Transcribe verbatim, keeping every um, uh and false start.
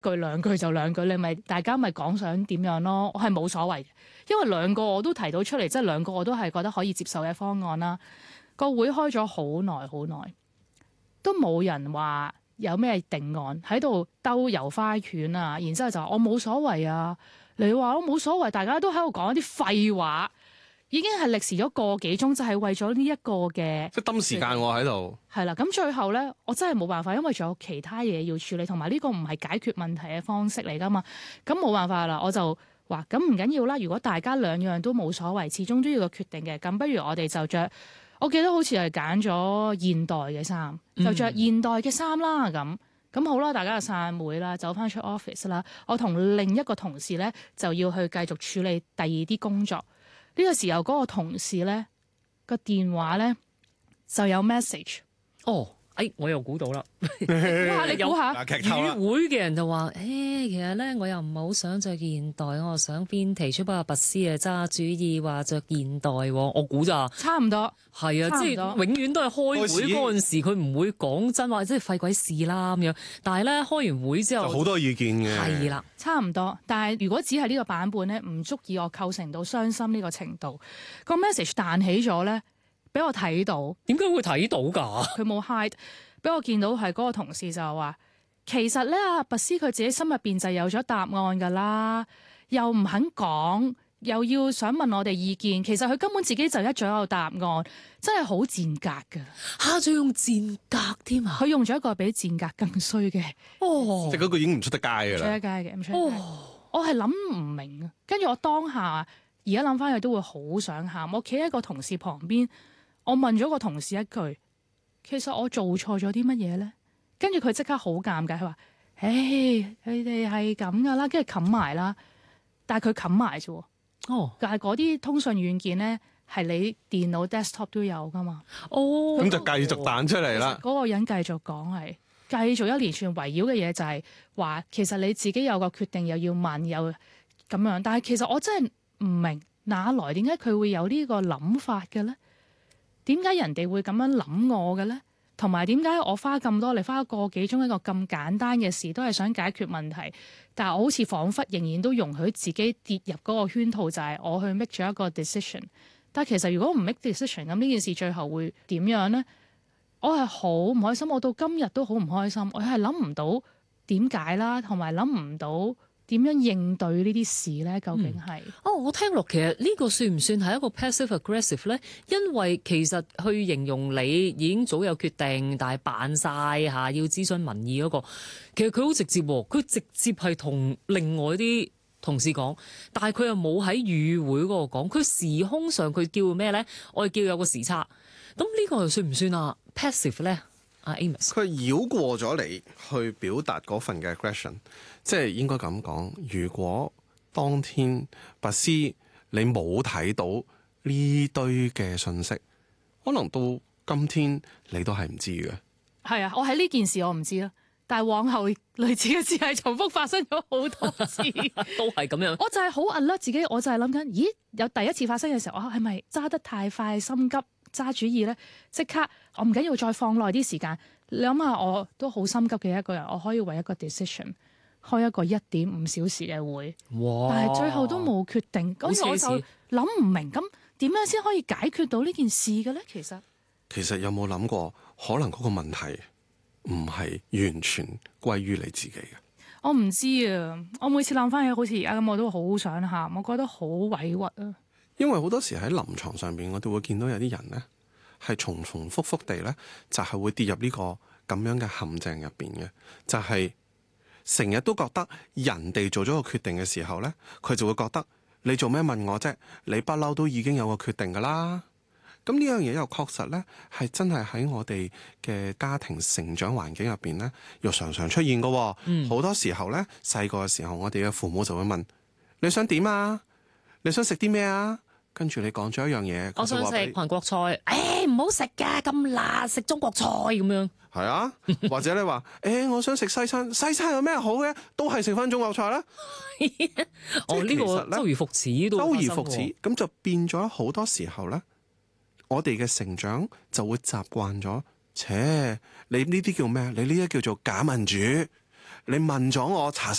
句兩句就兩句，你咪大家咪講想點樣咯，我係冇所謂嘅，因為兩個我都提到出嚟，即係兩個我都係覺得可以接受嘅方案啦。個會開咗好耐好耐，都冇人話有咩定案喺度兜遊花園啊，然之後就話我冇所謂啊，你話我冇所謂，大家都喺度講一啲廢話。已經係歷時咗個幾鐘，就係、是、為咗呢一個嘅， 即係抌時間喎喺度。 係啦，咁最後咧，我真係冇辦法，因為仲有其他嘢要處理，同埋呢個唔係解決問題嘅方式嚟噶嘛。咁冇辦法啦，我就話咁唔緊要啦。如果大家兩樣都冇所謂，始終都要個決定嘅，咁不如我哋就着。我記得好似係揀咗現代嘅衫，就着現代嘅衫啦。咁咁好啦，大家就散會啦，走翻出 office 啦。我同另一個同事咧就要去繼續處理第二啲工作。呢個時候嗰個同事咧個電話咧就有 message。 哦，哎，我又估到啦。 估下你估下， 與會嘅人就話：誒、欸，其實咧我又唔係好想着現代，我想邊提出不過拔絲啊揸主意話着現代。我估咋？ 差唔多。 係啊，即係永遠都係開會嗰陣時，佢唔會講真話，即係廢鬼事啦咁樣。但係咧開完會之後， 好多意見嘅。 係啦， 差唔多。但係如果只係呢個版本咧，唔足以我構成到傷心呢個程度。個 message 彈起咗咧，俾我睇到。 點解會睇到㗎？ 佢冇 hide，俾我見到係嗰個同事就話：其實咧，阿拔斯佢自己心入邊就有咗答案㗎啦，又唔肯講。又要想問我哋意見，其實佢根本自己就一早有答案，真係好賤格㗎。 嚇，仲用賤格添啊！ 佢用咗一個比賤格更衰嘅， 哦， 即係嗰個已經唔出得街㗎啦。 出得街嘅，唔出得街。哦、我係諗唔明啊。跟住我當下而家諗翻去都會好想喊。我企喺個同事旁邊，我問咗個同事一句：其實我做錯咗啲乜嘢咧？跟住佢即刻好尷尬，佢話：誒，佢哋係咁㗎啦，跟住冚埋啦。但係佢冚埋啫喎。哦，但係嗰啲通訊軟件咧，係你電腦 desktop 都有噶嘛？ 哦， 咁就繼續彈出嚟啦。 嗰個人繼續講係繼續一連串圍繞嘅嘢，就係話其實你自己有個決定，又要問又咁樣。但係其實我真係唔明，哪來點解佢會有呢個諗法嘅咧？點解人哋會咁樣諗我嘅咧？同埋點解我花咁多嚟花個幾鐘一個咁簡單嘅事，都係想解決問題，但係我好似彷彿仍然都容許自己跌入嗰個圈套，就係我去 make 咗一個 decision。但係其實如果唔 make decision，咁呢件事最後會點樣呢？我係好唔開心，我到今日都好唔開心，我係諗唔到點解啦，同埋諗唔到點樣應對呢啲事咧？究竟係、嗯、 哦，我聽落其實呢個算唔算係一個 passive aggressive 咧？因為其實去形容你已經早有決定，但係扮晒嚇要諮詢民意嗰、那個，其實佢好直接喎，佢直接係同另外啲同事講，但係佢又冇喺與會嗰個講，佢時空上佢叫咩咧？我哋叫有個時差，咁呢個又算唔算啊 passive 咧？阿 Amos， 佢繞過咗你去表達嗰份嘅 aggression，即係應該咁講。如果當天拔斯你冇睇到呢堆嘅信息，可能到今天你都係唔知嘅。 係啊，我喺呢件事我唔知啦，但係往後類似嘅事係重複發生咗好多次， 都係咁樣。 我就係好 alert 自己，我就係諗緊，咦？有第一次發生嘅時候，我係咪揸得太快、心急揸主意咧？即刻我唔緊要，再放耐啲時間。你諗下，我都好心急嘅一個人，我可以為一個 decision 開一個一點五小時嘅會， 哇但係最後都冇決定。咁我就諗唔明，咁點樣先可以解決到呢件事嘅咧？其實其實有冇諗過，可能嗰個問題唔係完全歸於你自己嘅？ 我唔知啊！我每次諗翻起好似而家咁，我都好想喊，我覺得好委屈啊！ 因為好多時喺臨床上邊，我哋會見到有啲人咧，係重重複複地咧，就係會跌入呢個咁樣嘅陷阱入邊嘅，就係成日都覺得人哋做咗個決定嘅時候咧，佢就會覺得你做咩問我啫？你不嬲都已經有個決定噶啦。咁呢樣嘢又確實咧，係真係喺我哋嘅家庭成長環境入邊咧，又常常出現噶。好、嗯、多時候咧，細個嘅時候，我哋嘅父母就會問：你想點啊？你想食啲咩啊？跟住你講咗一樣嘢， 我想食韓國菜，誒唔好食㗎，咁辣，食中國菜咁樣。 係啊，或者你話誒、欸，我想食西餐，西餐有咩好嘅？都係食翻中國菜啦。 哦，呢、這個周而復始都周而復始，咁就變咗好多時候咧，我哋嘅成長就會習慣咗，切你呢啲叫咩？你呢啲叫做假民主，你你問咗我查實